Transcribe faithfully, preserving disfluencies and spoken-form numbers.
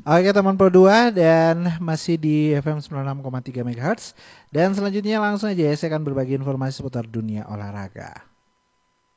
Oke teman Pro dua dan masih di F M sembilan puluh enam koma tiga MHz. Dan selanjutnya langsung aja ya saya akan berbagi informasi seputar dunia olahraga.